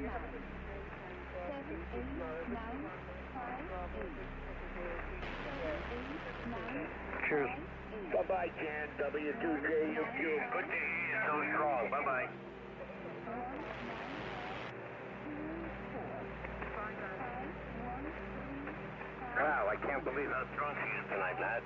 Cheers. Bye-bye, Jan. W2JUQ. Good to hear you so strong. Bye-bye. Wow, I can't believe how strong she is tonight, lad.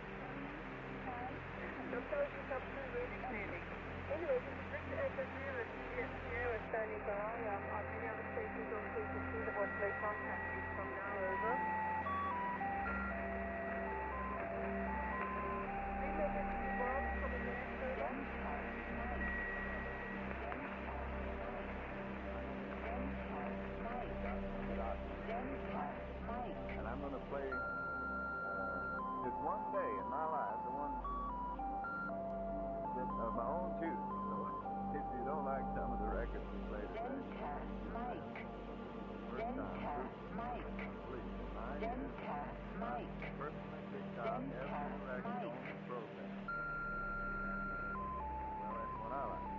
Anyway, this is Richard Edwards near standing by. I've been able to take these on to see the one play contact you from now over. Relay this to Bob coming in over. And I'm going to play just one day in my life, the one of my own choosing. So if you don't like some of the records we played today, first time, please, personally picked out every record on the program. Well, that's what I like.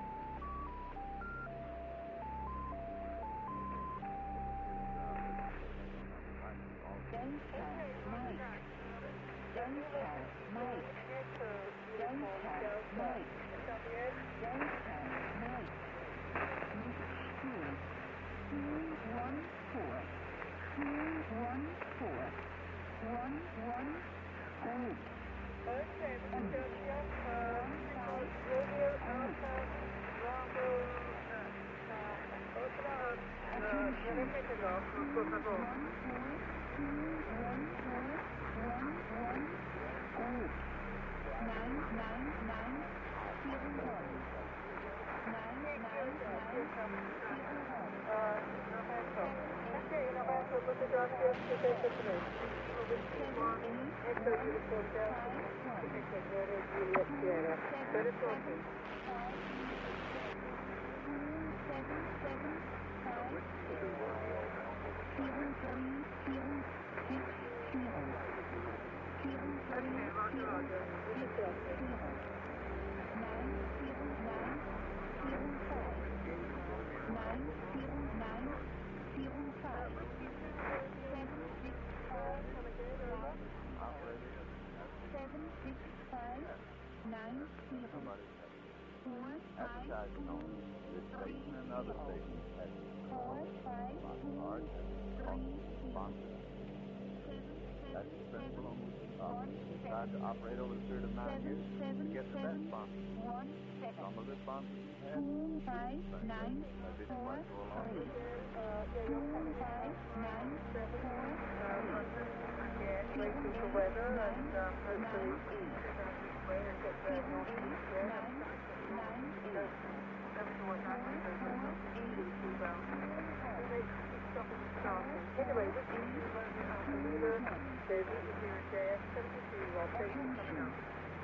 Advertising on this station and other stations has sponsors. That's the principle on which we tried to operate over the period of 9 years to get the best sponsors. Some of the sponsors had that didn't quite go along with it. Waiting for weather and hopefully rain and get the northeast there. Anyway, this is Alphalina, there's Easy here and JS 72, I'll take you coming up.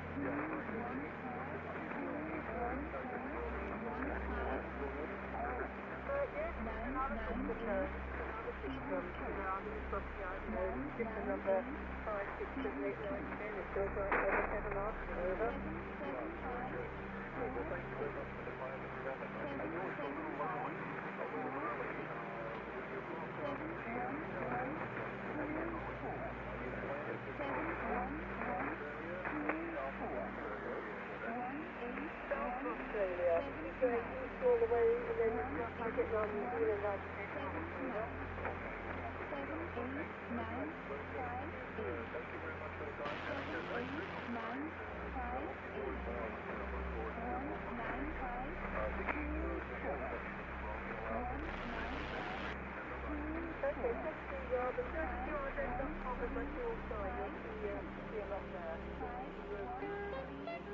Yes, another system, system number 5, 6, 7, 8, 9, 10, it feels like over 7 after, over. South Australia, keep going east all the way and then you get on New Zealand like Okay, just see the first few on the top of my tool side, you'll see a lot there.